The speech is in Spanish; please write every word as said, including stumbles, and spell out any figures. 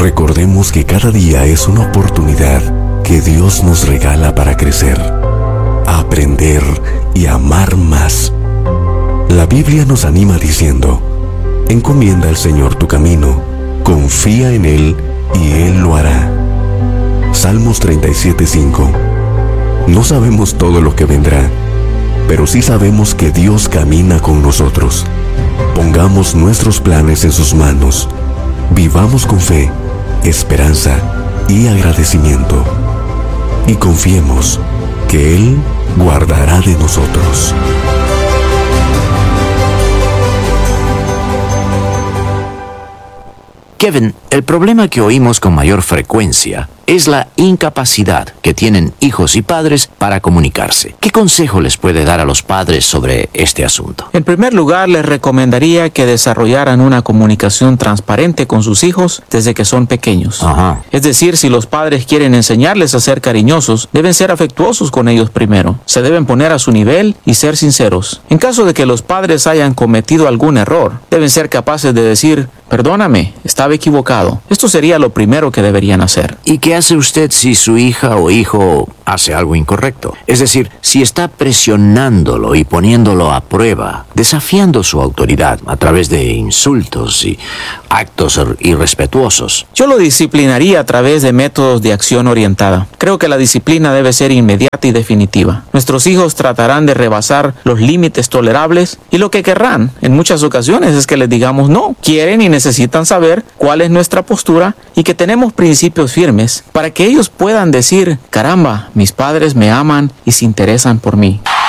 Recordemos que cada día es una oportunidad que Dios nos regala para crecer, aprender y amar más. La Biblia nos anima diciendo: encomienda al Señor tu camino, confía en Él y Él lo hará. Salmos treinta y siete, cinco. No sabemos todo lo que vendrá, pero sí sabemos que Dios camina con nosotros. Pongamos nuestros planes en sus manos. Vivamos con fe, esperanza y agradecimiento. Y confiemos que Él guardará de nosotros. Kevin, el problema que oímos con mayor frecuencia es la incapacidad que tienen hijos y padres para comunicarse. ¿Qué consejo les puede dar a los padres sobre este asunto? En primer lugar, les recomendaría que desarrollaran una comunicación transparente con sus hijos desde que son pequeños. Ajá. Es decir, si los padres quieren enseñarles a ser cariñosos, deben ser afectuosos con ellos primero. Se deben poner a su nivel y ser sinceros. En caso de que los padres hayan cometido algún error, deben ser capaces de decir: perdóname, estaba equivocado. Esto sería lo primero que deberían hacer. ¿Y qué hace usted si su hija o hijo hace algo incorrecto? Es decir, si está presionándolo y poniéndolo a prueba, desafiando su autoridad a través de insultos y actos irrespetuosos. Yo lo disciplinaría a través de métodos de acción orientada. Creo que la disciplina debe ser inmediata y definitiva. Nuestros hijos tratarán de rebasar los límites tolerables y lo que querrán en muchas ocasiones es que les digamos no. Quieren y necesitan saber cuál es nuestra postura y que tenemos principios firmes para que ellos puedan decir: caramba, mis padres me aman y se interesan por mí.